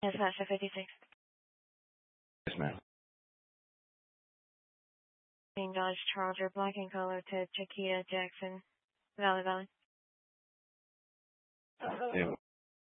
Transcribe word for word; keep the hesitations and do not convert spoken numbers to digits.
Yes, Sasha fifty-six. Yes, ma'am. King Dodge Charger, black in color to Chiquita Jackson, Valley Valley. Yeah.